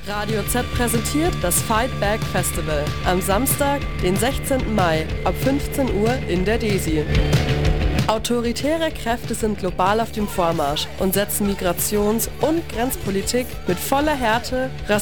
Radio Z präsentiert das Fight Back Festival am Samstag, den 16. Mai ab 15 Uhr in der DESI. Autoritäre Kräfte sind global auf dem Vormarsch und setzen Migrations- und Grenzpolitik mit voller Härte,